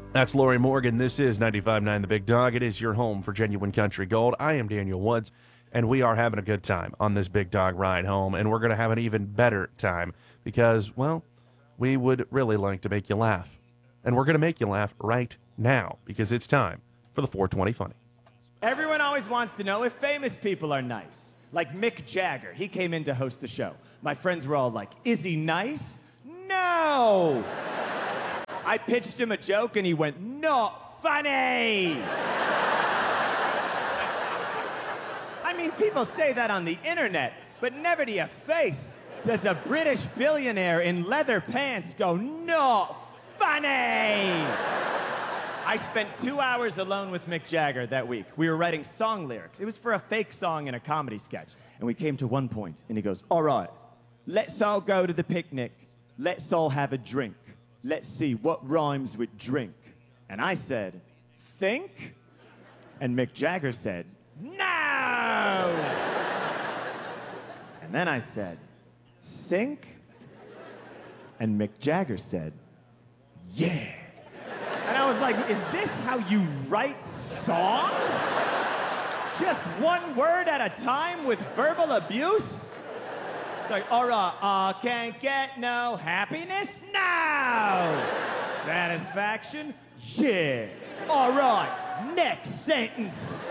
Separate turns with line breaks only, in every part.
That's Lori Morgan. This is 95.9 The Big Dog. It is your home for genuine country gold. I am Daniel Woods, and we are having a good time on this Big Dog ride home, and we're going to have an even better time because, well, we would really like to make you laugh. And we're going to make you laugh right now because it's time for the 420 Funny.
Everyone always wants to know if famous people are nice. Like Mick Jagger. He came in to host the show. My friends were all like, is he nice? No! I pitched him a joke and he went, not funny! I mean, people say that on the internet, but never to your face does a British billionaire in leather pants go, not funny! I spent 2 hours alone with Mick Jagger that week. We were writing song lyrics. It was for a fake song in a comedy sketch. And we came to one point, and he goes, all right, let's all go to the picnic. Let's all have a drink. Let's see what rhymes with drink. And I said, think? And Mick Jagger said, no! And then I said, sink? And Mick Jagger said, yeah. And I was like, is this how you write songs? Just one word at a time with verbal abuse? It's like, all right, can't get no happiness? No! Satisfaction? Yeah. All right, next sentence.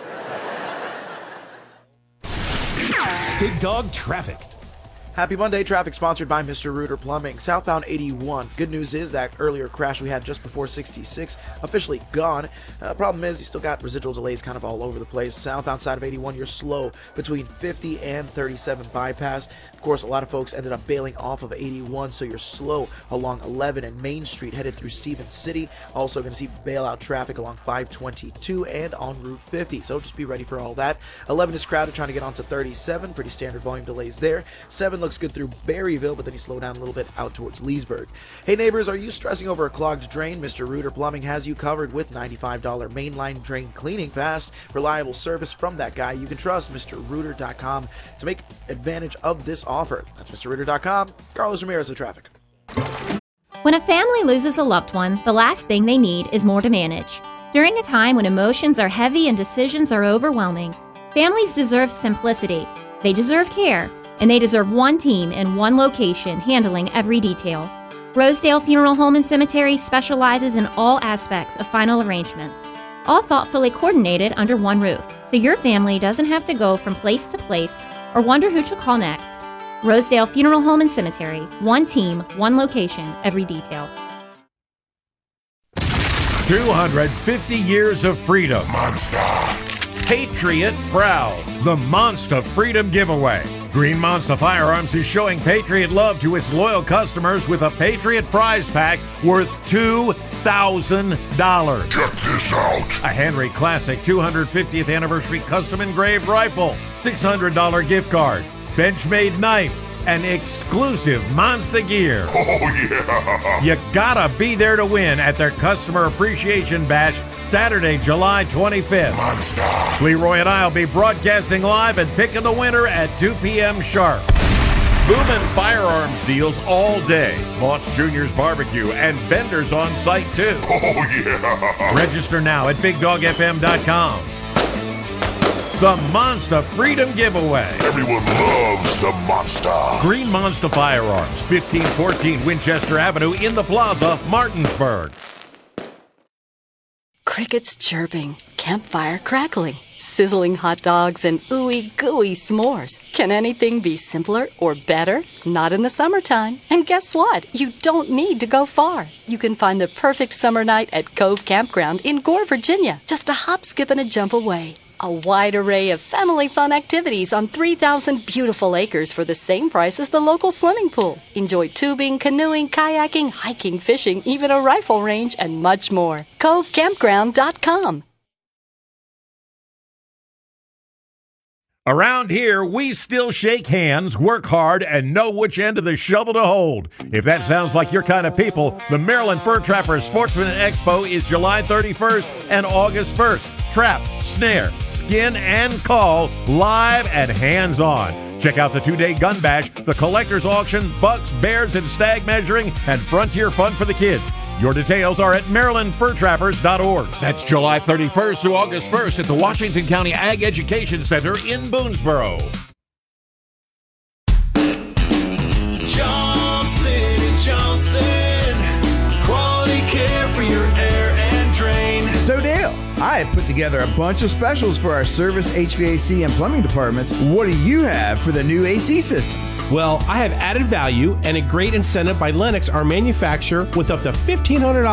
Big Dog Traffic.
Happy Monday. Traffic sponsored by Mr. Rooter Plumbing. Southbound 81. Good news is that earlier crash we had just before 66 officially gone. Problem is you still got residual delays kind of all over the place. Southbound side of 81, you're slow between 50 and 37 bypass. Of course, a lot of folks ended up bailing off of 81, so you're slow along 11 and Main Street headed through Stevens City. Also going to see bailout traffic along 522 and on Route 50, so just be ready for all that. 11 is crowded trying to get onto 37. Pretty standard volume delays there. 7 looks good through Berryville, but then you slow down a little bit out towards Leesburg. Hey neighbors, are you stressing over a clogged drain? Mr. Rooter Plumbing has you covered with $95 mainline drain cleaning. Fast, reliable service from that guy you can trust. MrRooter.com to make advantage of this offer. That's MrRooter.com. Carlos Ramirez of Traffic.
When a family loses a loved one, the last thing they need is more to manage. During a time when emotions are heavy and decisions are overwhelming, families deserve simplicity. They deserve care. And they deserve one team in one location handling every detail. Rosedale Funeral Home and Cemetery specializes in all aspects of final arrangements, all thoughtfully coordinated under one roof, so your family doesn't have to go from place to place or wonder who to call next. Rosedale Funeral Home and Cemetery, one team, one location, every detail.
250 years of freedom.
Monster.
Patriot Proud, the Monster Freedom Giveaway. Green Monster Firearms is showing Patriot love to its loyal customers with a Patriot prize pack worth $2,000.
Check this out.
A Henry Classic 250th Anniversary Custom Engraved Rifle, $600 gift card, Benchmade knife, and exclusive Monster gear.
Oh, yeah.
You gotta be there to win at their Customer Appreciation Bash, Saturday, July 25th.
Monster.
Leroy and I will be broadcasting live and picking the winner at 2 p.m. sharp. Boomin' firearms deals all day. Moss Jr.'s Barbecue and vendors on site too.
Oh, yeah.
Register now at BigDogFM.com. The Monster Freedom Giveaway.
Everyone loves the Monster.
Green Monster Firearms, 1514 Winchester Avenue in the Plaza, Martinsburg.
Crickets chirping, campfire crackling, sizzling hot dogs, and ooey gooey s'mores. Can anything be simpler or better? Not in the summertime. And guess what? You don't need to go far. You can find the perfect summer night at Cove Campground in Gore, Virginia, just a hop, skip, and a jump away. A wide array of family fun activities on 3,000 beautiful acres for the same price as the local swimming pool. Enjoy tubing, canoeing, kayaking, hiking, fishing, even a rifle range, and much more. CoveCampground.com.
Around here, we still shake hands, work hard, and know which end of the shovel to hold. If that sounds like your kind of people, the Maryland Fur Trappers Sportsman Expo is July 31st and August 1st. Trap, snare, skin, and call, live and hands-on. Check out the two-day gun bash, the collector's auction, bucks, bears, and stag measuring, and frontier fun for the kids. Your details are at MarylandFurTrappers.org. That's July 31st through August 1st at the Washington County Ag Education Center in Boonesboro.
Johnson & Johnson, quality care for your air and drain.
So Dale, I have put together a bunch of specials for our service, HVAC, and plumbing departments. What do you have for the new AC systems?
Well, I have added value and a great incentive by Lennox, our manufacturer, with up to $1,500